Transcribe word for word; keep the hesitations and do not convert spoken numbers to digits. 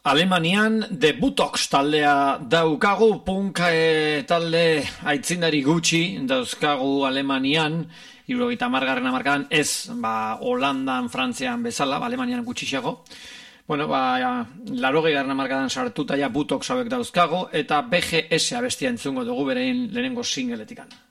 Alemanian The Butox taldea daukagu, punk e, talde aitzindari gutxi dauzkagu Alemanian, hirurogeita hamargarren hamarkadan, ez ba, Holandan, Frantzian bezala, ba, Alemanian gutxiago. Bueno, ba, laurogeigarren hamarkadan sartuta ja Butox hauek dauzkago, eta B G S abestia entzungo dugu berein lehenengo singeletikan.